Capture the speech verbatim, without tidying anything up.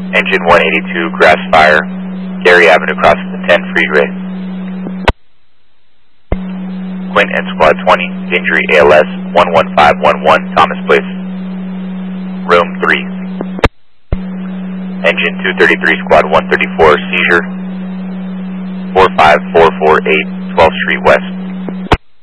Engine one eighty-two, grass fire, Gary Avenue, crossing the ten freeway. Quint and Squad twenty, injury A L S one one five one one, Thomas Place. Room three. Engine two thirty-three, Squad one thirty-four, seizure four five four four eight, twelfth Street West.